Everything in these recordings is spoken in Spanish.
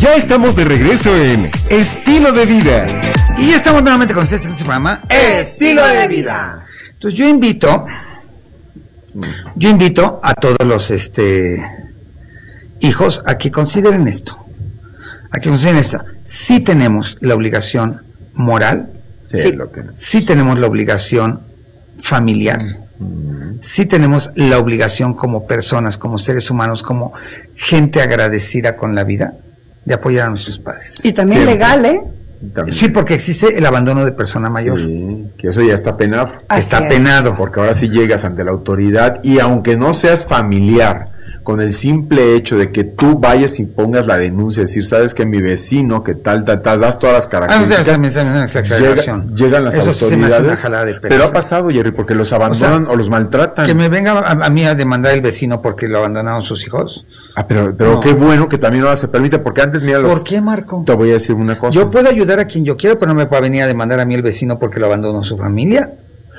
Ya estamos de regreso en Estilo de Vida. Y estamos nuevamente con este programa Estilo de Vida. Entonces yo invito a todos los hijos a que consideren esto. Sí tenemos la obligación moral, sí tenemos la obligación familiar, sí tenemos la obligación como personas, como seres humanos, como gente agradecida con la vida, de apoyar a nuestros padres. Y también legal, ¿eh? También. Sí, porque existe el abandono de persona mayor. Sí, que eso ya está penado. Está penado. Porque ahora sí llegas ante la autoridad y aunque no seas familiar, con el simple hecho de que tú vayas y pongas la denuncia, decir, sabes que mi vecino, que tal, das todas las características, llegan las eso autoridades, sí se me hace una jalada de pelos, pero ha pasado, Jerry, porque los abandonan o los maltratan. Que me venga a mí a demandar el vecino porque lo abandonaron sus hijos. Pero no. Qué bueno que también ahora se permite, porque antes, mira, ¿Por qué, Marco? Te voy a decir una cosa. Yo puedo ayudar a quien yo quiero, pero no me puede venir a demandar a mí el vecino porque lo abandonó su familia.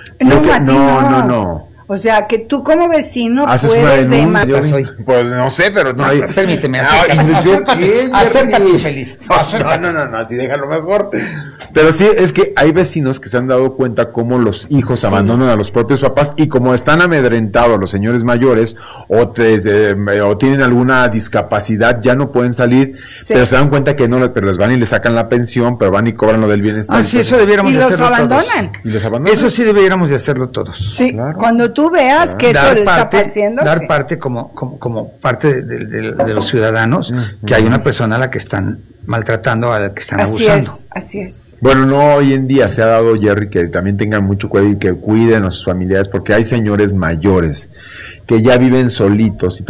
No. O sea, que tú como vecino haces puedes demandar. Pues no sé, pero no. Permíteme, acércate feliz. No, así déjalo mejor. Pero sí, es que hay vecinos que se han dado cuenta cómo los hijos abandonan a los propios papás y como están amedrentados los señores mayores o tienen alguna discapacidad, ya no pueden salir, pero se dan cuenta que no, pero les van y les sacan la pensión, pero van y cobran lo del bienestar. Sí, eso debiéramos de hacerlo todos. Y los abandonan. Eso sí deberíamos de hacerlo todos. Sí, claro. Cuando tú veas que eso le está pasando. Dar parte como parte de los ciudadanos, que hay una persona a la que están maltratando, a la que están abusando. Así es. Bueno, no, hoy en día se ha dado, Jerry, que también tengan mucho cuidado y que cuiden a sus familiares, porque hay señores mayores que ya viven solitos y